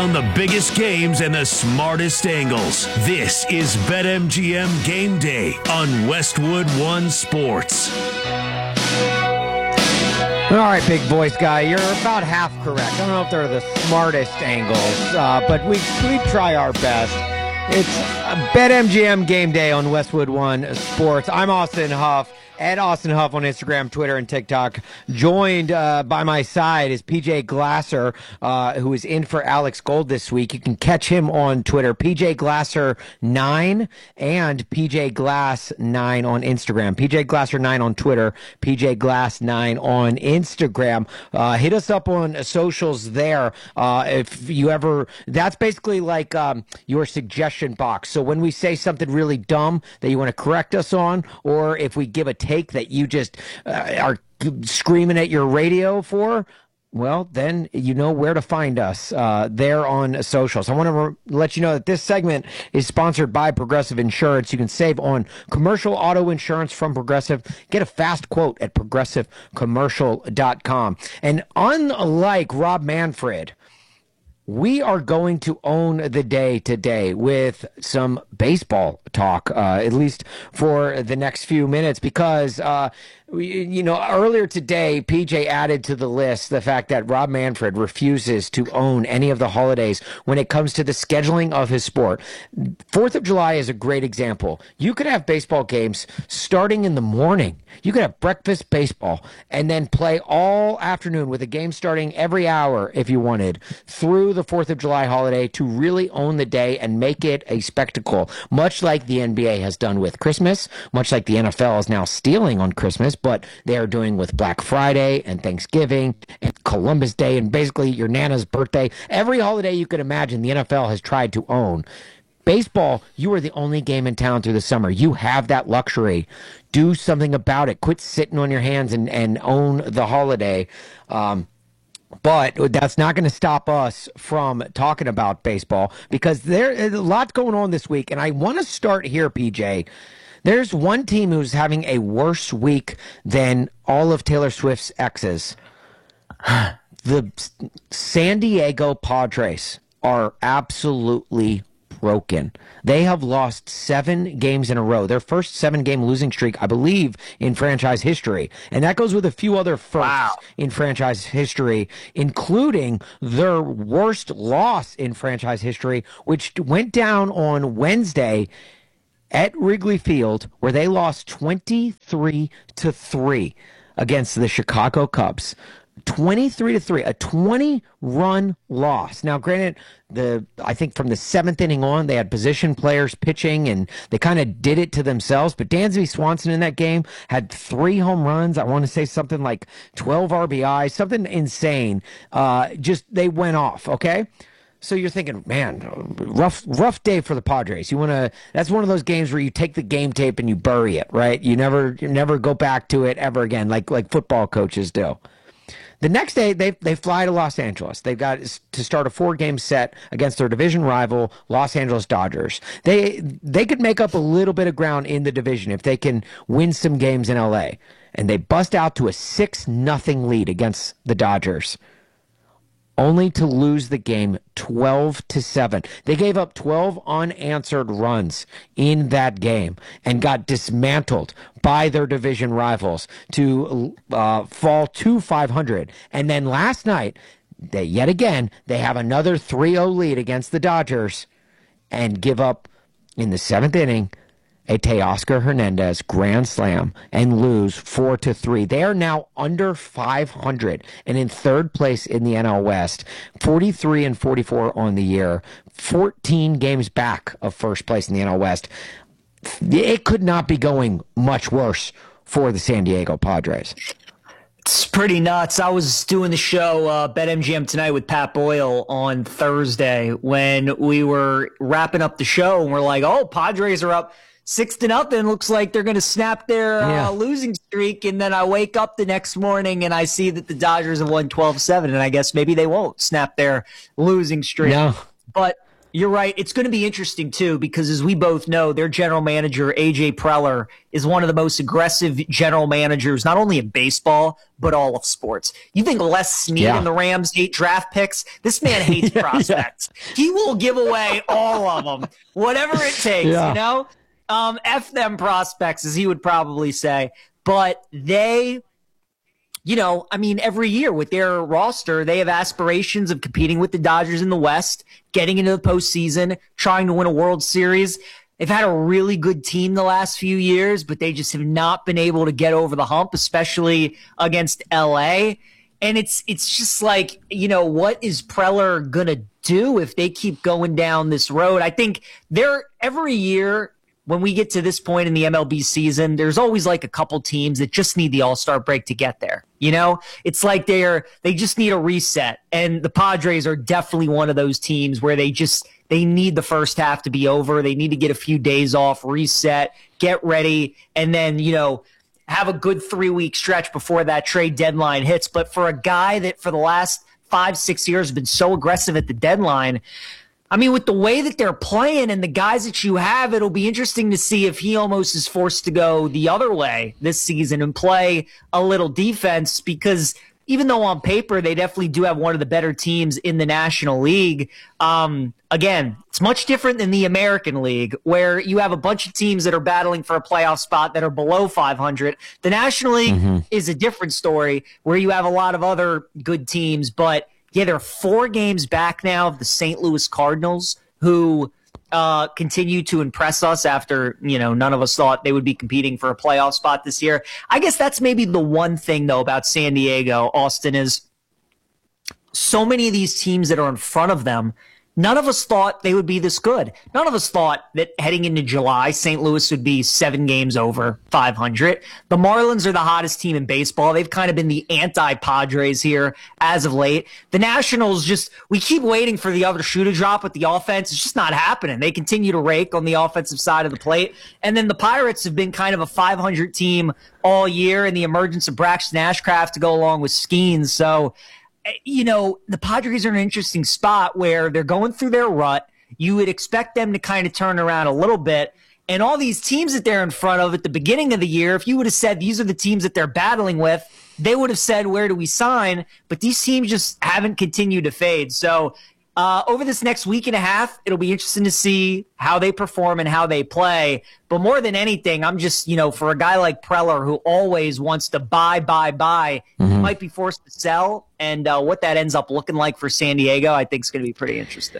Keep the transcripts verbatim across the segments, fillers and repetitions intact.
down the biggest games and the smartest angles. This is BetMGM Game Day on Westwood One Sports. All right, big voice guy, you're about half correct. I don't know if they're the smartest angles, uh, but we we try our best. It's BetMGM Game Day on Westwood One Sports. I'm Austin Huff. At Austin Huff on Instagram, Twitter, and TikTok. Joined uh, by my side is P J Glasser, uh, who is in for Alex Gold this week. You can catch him on Twitter, P J Glasser nine, and P J Glass nine on Instagram. P J Glasser nine on Twitter, P J Glass nine on Instagram. Uh, hit us up on socials there. Uh, if you ever, that's basically like um, your suggestion box. So when we say something really dumb that you want to correct us on, or if we give a take that you just uh, are screaming at your radio for, well, then you know where to find us uh, there on socials. I want to re- let you know that this segment is sponsored by Progressive Insurance. You can save on commercial auto insurance from Progressive. Get a fast quote at progressive commercial dot com. And unlike Rob Manfred, we are going to own the day today with some baseball talk, uh, at least for the next few minutes, because, uh, we, you know, earlier today, P J added to the list the fact that Rob Manfred refuses to own any of the holidays when it comes to the scheduling of his sport. Fourth of July is a great example. You could have baseball games starting in the morning. You could have breakfast baseball and then play all afternoon with a game starting every hour if you wanted through the fourth of July holiday to really own the day and make it a spectacle, much like the N B A has done with Christmas, much like the N F L is now stealing on Christmas, but they are doing with Black Friday and Thanksgiving and Columbus Day and basically your Nana's birthday. Every holiday you could imagine, the N F L has tried to own. Baseball, you are the only game in town through the summer. You have that luxury. Do something about it. Quit sitting on your hands and, and own the holiday. Um, But that's not going to stop us from talking about baseball because there's a lot going on this week. And I want to start here, P J. There's one team who's having a worse week than all of Taylor Swift's exes. The San Diego Padres are absolutely broken. They have lost seven games in a row. Their first seven-game losing streak, I believe, in franchise history. And that goes with a few other firsts wow. in franchise history, including their worst loss in franchise history, which went down on Wednesday at Wrigley Field, where they lost twenty-three to three against the Chicago Cubs. twenty-three to three, a twenty-run loss. Now, granted, the I think from the seventh inning on, they had position players pitching, and they kind of did it to themselves. But Dansby Swanson in that game had three home runs. I want to say something like twelve R B Is, something insane. Uh, just they went off, okay? So you're thinking, man, rough rough day for the Padres. You want to that's one of those games where you take the game tape and you bury it, right? You never you never go back to it ever again, like like football coaches do. The next day, they they fly to Los Angeles. They've got to start a four-game set against their division rival, Los Angeles Dodgers. They they could make up a little bit of ground in the division if they can win some games in L A. And they bust out to a six nothing lead against the Dodgers, only to lose the game twelve to seven. They gave up twelve unanswered runs in that game and got dismantled by their division rivals to uh, fall to five hundred. And then last night, they yet again, they have another three oh lead against the Dodgers and give up in the seventh inning a Teoscar Hernandez grand slam and lose four to three. They are now under five hundred and in third place in the N L West, forty-three and forty-four on the year, fourteen games back of first place in the N L West. It could not be going much worse for the San Diego Padres. It's pretty nuts. I was doing the show uh, BetMGM Tonight with Pat Boyle on Thursday when we were wrapping up the show, and we're like, oh, Padres are up Six to nothing. Looks like they're going to snap their yeah. uh, losing streak. And then I wake up the next morning and I see that the Dodgers have won twelve seven. And I guess maybe they won't snap their losing streak. No. But You're right. It's going to be interesting, too, because as we both know, their general manager, A J Preller, is one of the most aggressive general managers, not only in baseball, but all of sports. You think Les Snead yeah. and the Rams hate draft picks? This man hates yeah, prospects. Yeah. He will give away all of them, whatever it takes, yeah. you know? Um, F them prospects, as he would probably say. But they... You know, I mean, every year with their roster, they have aspirations of competing with the Dodgers in the West, getting into the postseason, trying to win a World Series. They've had a really good team the last few years, but they just have not been able to get over the hump, especially against L A. And it's it's just like, you know, what is Preller going to do if they keep going down this road? I think they're every year – when we get to this point in the M L B season, there's always like a couple teams that just need the All-Star break to get there. You know, it's like they're they just need a reset, and the Padres are definitely one of those teams where they just they need the first half to be over. They need to get a few days off, reset, get ready, and then, you know, have a good three-week stretch before that trade deadline hits. But for a guy that for the last five, six years has been so aggressive at the deadline, I mean, with the way that they're playing and the guys that you have, it'll be interesting to see if he almost is forced to go the other way this season and play a little defense, because even though on paper they definitely do have one of the better teams in the National League, um, again, it's much different than the American League, where you have a bunch of teams that are battling for a playoff spot that are below five hundred. The National League mm-hmm. is a different story, where you have a lot of other good teams, but yeah, they're four games back now of the Saint Louis Cardinals, who uh, continue to impress us after, you know, none of us thought they would be competing for a playoff spot this year. I guess that's maybe the one thing, though, about San Diego, Austin, is so many of these teams that are in front of them, none of us thought they would be this good. None of us thought that heading into July, Saint Louis would be seven games over five hundred. The Marlins are the hottest team in baseball. They've kind of been the anti-Padres here as of late. The Nationals just, we keep waiting for the other shoe to drop with the offense. It's just not happening. They continue to rake on the offensive side of the plate. And then the Pirates have been kind of a five hundred team all year, and the emergence of Braxton Ashcraft to go along with Skeens. So, you know, the Padres are in an interesting spot where they're going through their rut. You would expect them to kind of turn around a little bit. And all these teams that they're in front of at the beginning of the year, if you would have said these are the teams that they're battling with, they would have said, where do we sign? But these teams just haven't continued to fade. So uh, over this next week and a half, it'll be interesting to see how they perform and how they play. But more than anything, I'm just, you know, for a guy like Preller who always wants to buy, buy, buy, mm-hmm. he might be forced to sell. And uh, what that ends up looking like for San Diego, I think is going to be pretty interesting.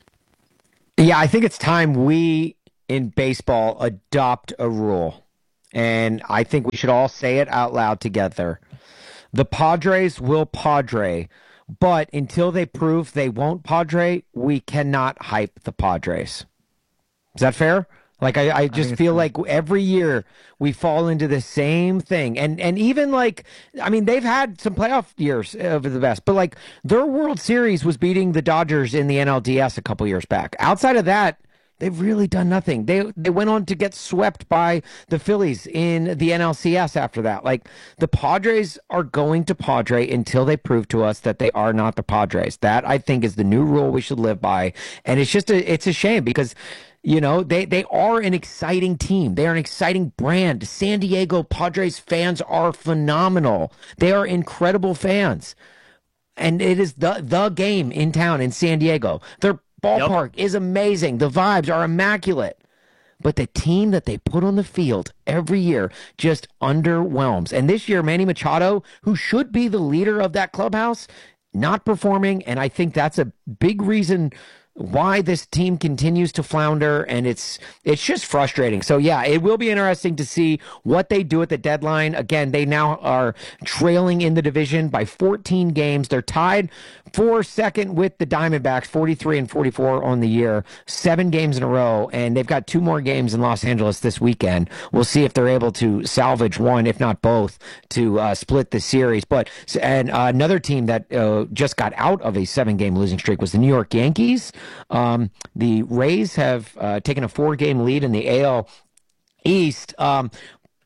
Yeah, I think it's time we in baseball adopt a rule. And I think we should all say it out loud together. The Padres will Padre. But until they prove they won't Padre, we cannot hype the Padres. Is that fair? Like, I, I just I feel like every year we fall into the same thing. And and even like, I mean, they've had some playoff years over the best, but like their World Series was beating the Dodgers in the N L D S a couple years back. Outside of that, they've really done nothing. They they went on to get swept by the Phillies in the N L C S after that. Like, the Padres are going to Padre until they prove to us that they are not the Padres. That, I think, is the new rule we should live by. And it's just a, it's a shame because, you know, they, they are an exciting team. They are an exciting brand. San Diego Padres fans are phenomenal. They are incredible fans. And it is the the game in town in San Diego. They're ballpark yep. is amazing. The vibes are immaculate. But the team that they put on the field every year just underwhelms. And this year, Manny Machado, who should be the leader of that clubhouse, not performing. And I think that's a big reason why this team continues to flounder, and it's it's just frustrating. So, yeah, it will be interesting to see what they do at the deadline. Again, they now are trailing in the division by fourteen games. They're tied for second with the Diamondbacks, forty-three and forty-four on the year, seven games in a row, and they've got two more games in Los Angeles this weekend. We'll see if they're able to salvage one, if not both, to uh, split the series. But and uh, another team that uh, just got out of a seven-game losing streak was the New York Yankees. Um, the Rays have uh, taken a four-game lead in the A L East. Um,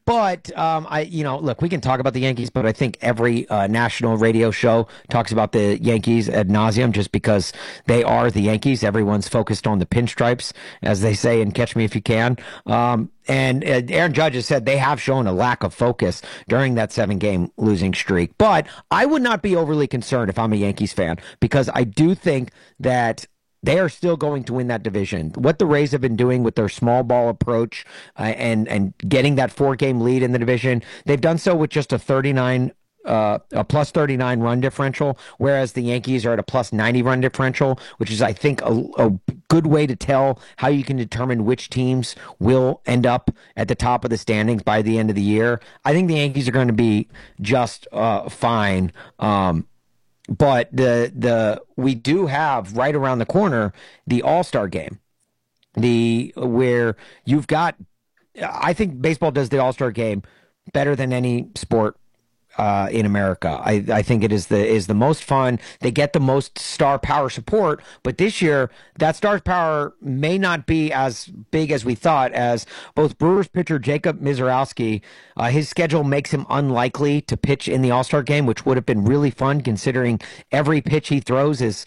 But um, I, you know, look, we can talk about the Yankees, but I think every uh, national radio show talks about the Yankees ad nauseum just because they are the Yankees. Everyone's focused on the pinstripes, as they say in Catch Me If You Can. Um, and uh, Aaron Judge has said they have shown a lack of focus during that seven-game losing streak. But I would not be overly concerned if I'm a Yankees fan, because I do think that they are still going to win that division. What the Rays have been doing with their small ball approach uh, and and getting that four-game lead in the division, they've done so with just a thirty-nine, uh, a plus thirty-nine run differential, whereas the Yankees are at a plus ninety run differential, which is, I think, a, a good way to tell how you can determine which teams will end up at the top of the standings by the end of the year. I think the Yankees are going to be just uh, fine. Um, But the the we do have right around the corner the All-Star game, the where you've got. I think baseball does the All-Star game better than any sport uh, in America. I, I think it is the is the most fun. They get the most star power support, but this year that star power may not be as big as we thought. As both Brewers pitcher Jacob Misiorowski, uh, his schedule makes him unlikely to pitch in the All-Star game, which would have been really fun considering every pitch he throws is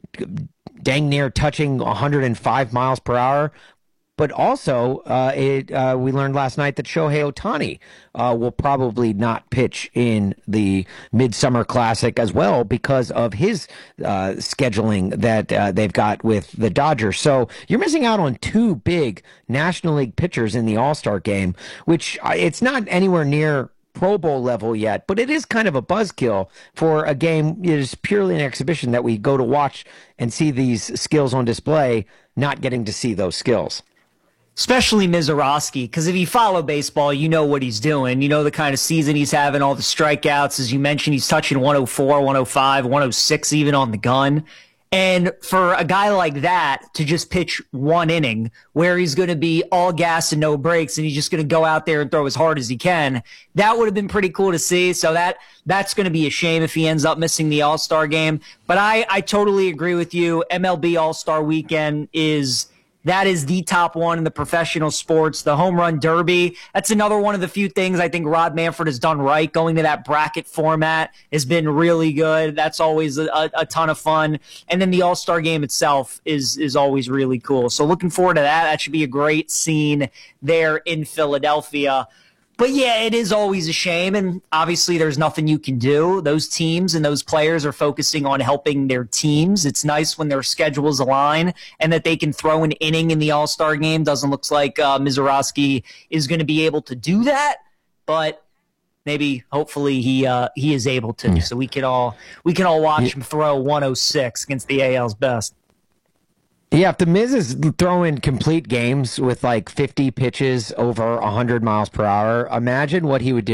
dang near touching one hundred five miles per hour. But also, uh, it, uh, we learned last night that Shohei Ohtani uh, will probably not pitch in the Midsummer Classic as well because of his uh, scheduling that uh, they've got with the Dodgers. So you're missing out on two big National League pitchers in the All-Star game, which uh, it's not anywhere near Pro Bowl level yet, but it is kind of a buzzkill for a game. It is purely an exhibition that we go to watch and see these skills on display, not getting to see those skills. Especially Misiorowski, because if you follow baseball, you know what he's doing. You know the kind of season he's having, all the strikeouts. As you mentioned, he's touching one oh four, one oh five, one oh six even on the gun. And for a guy like that to just pitch one inning where he's going to be all gas and no brakes and he's just going to go out there and throw as hard as he can, that would have been pretty cool to see. So that that's going to be a shame if he ends up missing the All-Star game. But I, I totally agree with you. M L B All-Star Weekend is... That is the top one in the professional sports. The home run derby, that's another one of the few things I think Rob Manfred has done right. Going to that bracket format has been really good. That's always a, a ton of fun. And then the All-Star game itself is, is always really cool. So looking forward to that. That should be a great scene there in Philadelphia. But yeah, it is always a shame, and obviously there's nothing you can do. Those teams and those players are focusing on helping their teams. It's nice when their schedules align and that they can throw an inning in the All-Star game. Doesn't look like uh, Misiorowski is going to be able to do that, but maybe, hopefully, he uh, he is able to. Yeah. So we can all we can all watch yeah. him throw one oh six against the A L's best. Yeah, if the Miz is throwing complete games with like fifty pitches over one hundred miles per hour, imagine what he would do